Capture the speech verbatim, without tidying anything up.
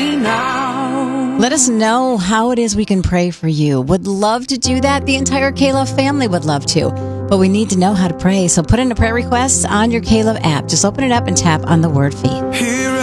me now. Let us know how it is we can pray for you. Would love to do that. The entire K-Love family would love to. But we need to know how to pray. So put in a prayer request on your K-Love app. Just open it up and tap on the word feed. Here